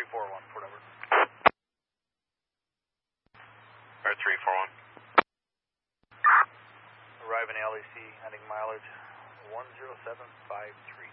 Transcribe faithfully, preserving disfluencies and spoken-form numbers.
four one, whatever. Air three four one. Arriving L A C, heading mileage one zero seven five three.